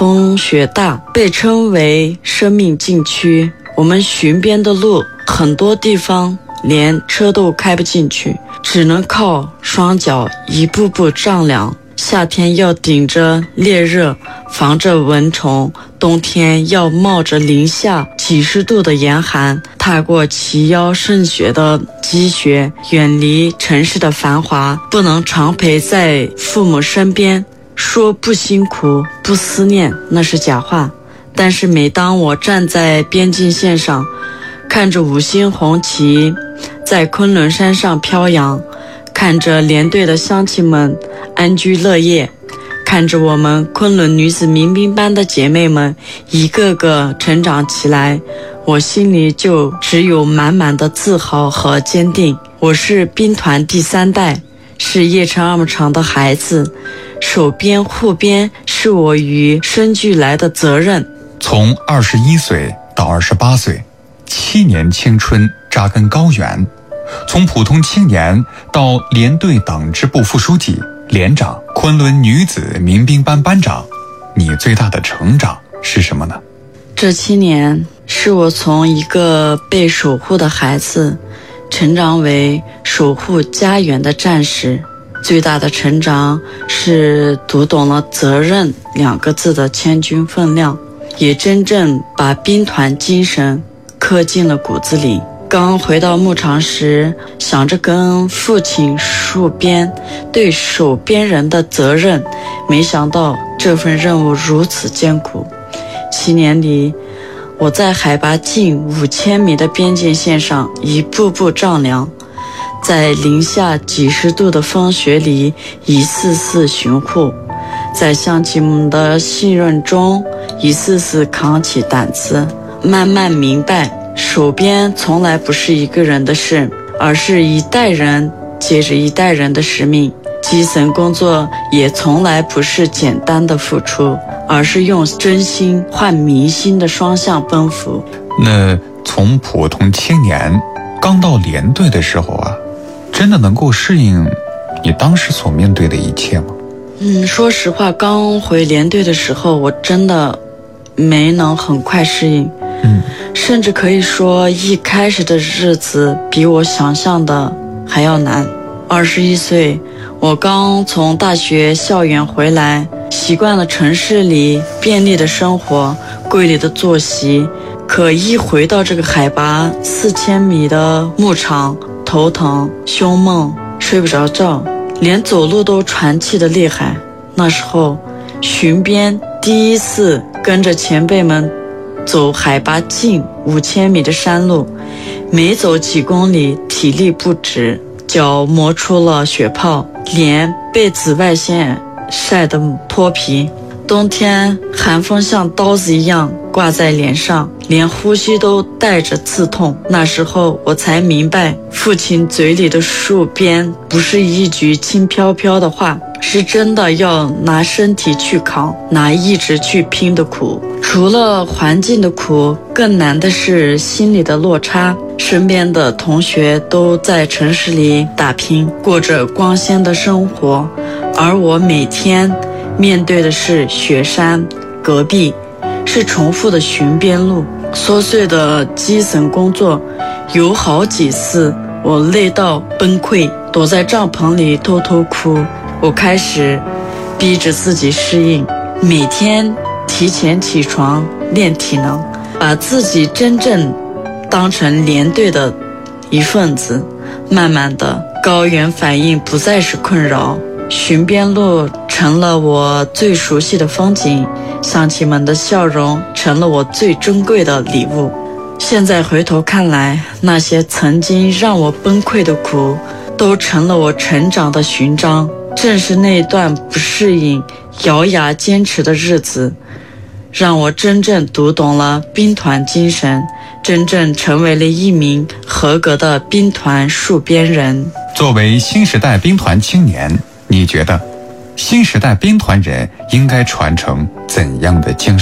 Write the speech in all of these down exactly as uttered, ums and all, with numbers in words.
风雪大，被称为生命禁区。我们巡边的路很多地方连车都开不进去，只能靠双脚一步步丈量。夏天要顶着烈热防着蚊虫，冬天要冒着零下几十度的严寒，踏过齐腰渗血的积雪，远离城市的繁华，不能常陪在父母身边。说不辛苦不思念那是假话，但是每当我站在边境线上，看着五星红旗在昆仑山上飘扬，看着连队的乡亲们安居乐业，看着我们昆仑女子民兵班的姐妹们一个个成长起来，我心里就只有满满的自豪和坚定。我是兵团第三代，是叶城二牧场的孩子，守边护边是我与生俱来的责任。 从二十一岁到二十八岁，七年青春扎根高原，从普通青年到连队党支部副书记、连长、昆仑女子民兵班班长，你最大的成长是什么呢？ 这七年是我从一个被守护的孩子成长为守护家园的战士。最大的成长是读懂了责任两个字的千钧分量，也真正把兵团精神刻进了骨子里。刚回到牧场时，想着跟父亲戍边，对守边人的责任，没想到这份任务如此艰苦。七年里，我在海拔近五千米的边境线上一步步丈量，在零下几十度的风雪里一次次巡护，在乡亲们的信任中一次次扛起担子，慢慢明白守边从来不是一个人的事，而是一代人接着一代人的使命。基层工作也从来不是简单的付出，而是用真心换民心的双向奔赴。 那从普通青年刚到连队的时候啊，真的能够适应你当时所面对的一切吗？ 嗯，说实话，刚回连队的时候，我真的没能很快适应。嗯，甚至可以说一开始的日子比我想象的还要难。二十一岁，我刚从大学校园回来，习惯了城市里便利的生活，规律的作息，可一回到这个海拔四千米的牧场，头疼、胸闷、睡不着觉，连走路都喘气的厉害。那时候巡边第一次跟着前辈们走海拔近五千米的山路，没走几公里体力不支，脚磨出了血泡，脸被紫外线晒得脱皮，冬天寒风像刀子一样挂在脸上，连呼吸都带着刺痛。那时候我才明白，父亲嘴里的戍边不是一句轻飘飘的话，是真的要拿身体去扛，拿意志去拼的苦。除了环境的苦，更难的是心理的落差。身边的同学都在城市里打拼，过着光鲜的生活，而我每天面对的是雪山、戈壁，是重复的巡边路，琐碎的基层工作。有好几次我累到崩溃，躲在帐篷里偷偷哭。我开始逼着自己适应，每天提前起床练体能，把自己真正当成连队的一份子。慢慢的，高原反应不再是困扰，巡边路成了我最熟悉的风景，乡亲们的笑容成了我最珍贵的礼物。现在回头看来，那些曾经让我崩溃的苦，都成了我成长的勋章。正是那段不适应、咬牙坚持的日子，让我真正读懂了兵团精神，真正成为了一名合格的兵团戍边人。 作为新时代兵团青年，你觉得新时代兵团人应该传承怎样的精神呢？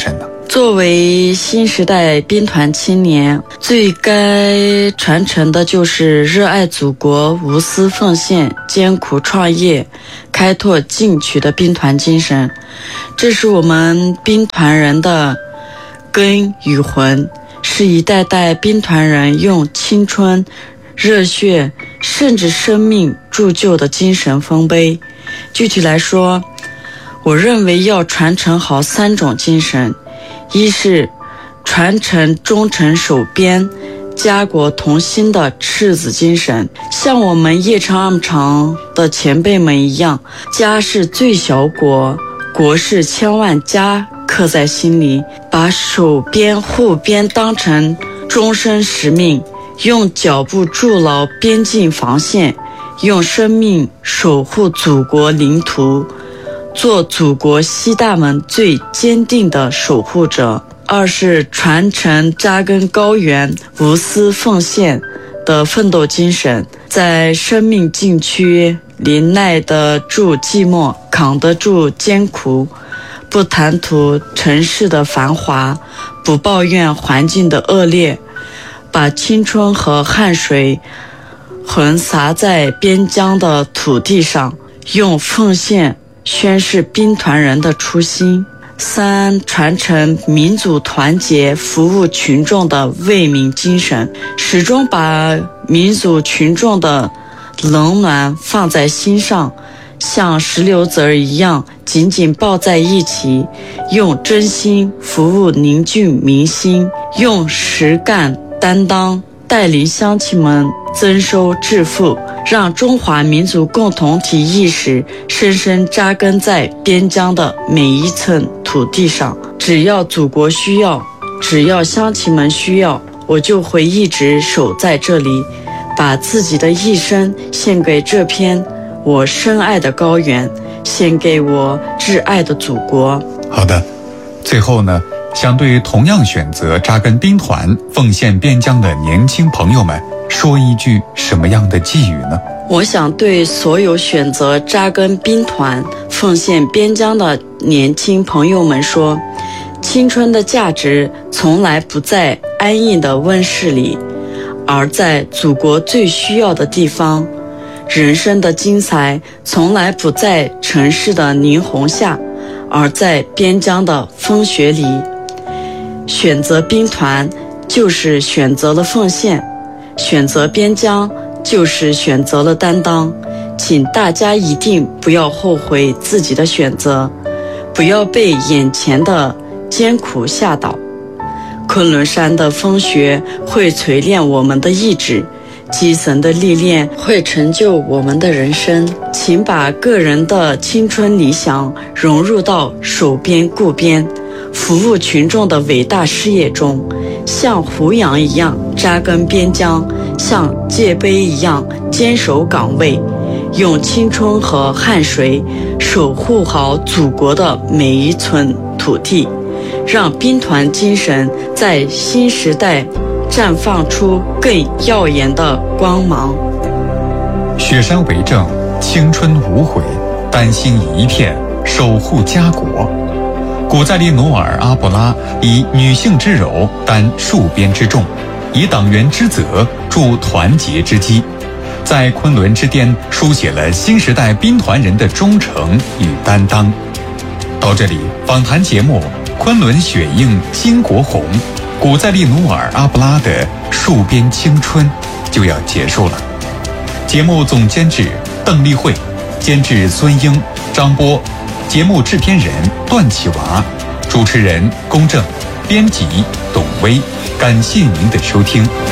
作为新时代兵团青年，最该传承的就是热爱祖国、无私奉献、艰苦创业、开拓进取的兵团精神。这是我们兵团人的根与魂，是一代代兵团人用青春、热血甚至生命铸就的精神丰碑。具体来说，我认为要传承好三种精神：一是传承忠诚守边、家国同心的赤子精神，像我们夜长暗长的前辈们一样，家是最小国，国是千万家，刻在心里，把守边护边当成终身使命，用脚步筑牢边境防线，用生命守护祖国领土，做祖国西大门最坚定的守护者。二是传承扎根高原、无私奉献的奋斗精神，在生命禁区里耐得住寂寞，扛得住艰苦，不贪图城市的繁华，不抱怨环境的恶劣，把青春和汗水横洒在边疆的土地上，用奉献宣示兵团人的初心。三、传承民族团结、服务群众的为民精神，始终把民族群众的冷暖放在心上，像石榴籽儿一样紧紧抱在一起，用真心服务凝聚民心，用实干担当带领乡亲们增收致富，让中华民族共同体意识深深扎根在边疆的每一寸土地上。只要祖国需要，只要乡亲们需要，我就会一直守在这里，把自己的一生献给这片我深爱的高原，献给我挚爱的祖国。 好的，最后呢，想对同样选择扎根兵团、奉献边疆的年轻朋友们说一句什么样的寄语呢？ 我想对所有选择扎根兵团、奉献边疆的年轻朋友们说，青春的价值从来不在安逸的温室里，而在祖国最需要的地方。人生的精彩从来不在城市的霓虹下，而在边疆的风雪里。选择兵团就是选择了奉献，选择边疆就是选择了担当。请大家一定不要后悔自己的选择，不要被眼前的艰苦吓倒。昆仑山的风雪会锤炼我们的意志，基层的历练会成就我们的人生。请把个人的青春理想融入到守边顾边、服务群众的伟大事业中，像胡杨一样扎根边疆，像界碑一样坚守岗位，用青春和汗水守护好祖国的每一寸土地，让兵团精神在新时代绽放出更耀眼的光芒。 雪山为证，青春无悔，丹心一片，守护家国。古在利努尔阿布拉以女性之柔担戍边之重，以党员之责铸团结之基，在昆仑之巅书写了新时代兵团人的忠诚与担当。到这里，访谈节目《昆仑雪映金国红》古在利努尔阿布拉的戍边青春就要结束了。节目总监制邓丽慧，监制孙英、张波，节目制片人段启娃，主持人龚正，编辑董威。感谢您的收听。